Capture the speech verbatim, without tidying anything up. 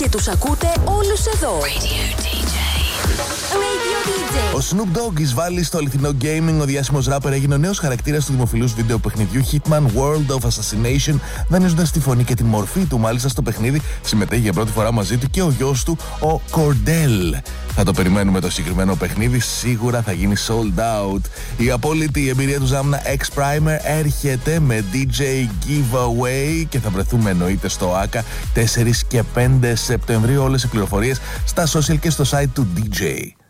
και τους ακούτε όλους εδώ. Radio ντι τζέι. Radio ντι τζέι. Ο Snoop Dogg εισβάλλει στο αληθινό gaming. Ο διάσημος ράπερ έγινε ο νέος χαρακτήρας του δημοφιλούς βίντεο παιχνιδιού Hitman World of Assassination, δανείζοντας τη φωνή και τη μορφή του. Μάλιστα στο παιχνίδι συμμετέχει για πρώτη φορά μαζί του και ο γιος του, ο Cordell. Θα το περιμένουμε το συγκεκριμένο παιχνίδι, σίγουρα θα γίνει sold out. Η απόλυτη εμπειρία του Zamna X Primer έρχεται με ντι τζέι Giveaway και θα βρεθούμε εννοείται στο άκα τέσσερις και πέντε Σεπτεμβρίου. Όλες οι πληροφορίες στα social και στο site του ντι τζέι.